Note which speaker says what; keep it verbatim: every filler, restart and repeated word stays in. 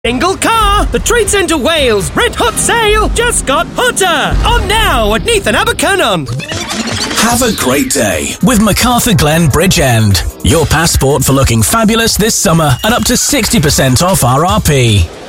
Speaker 1: Single car! The Trade Centre Wales Red Hot Sale just got hotter! On now at Neath and Abercynon.
Speaker 2: Have a great day with MacArthur Glen Bridgend. Your passport for looking fabulous this summer and up to sixty percent off R R P.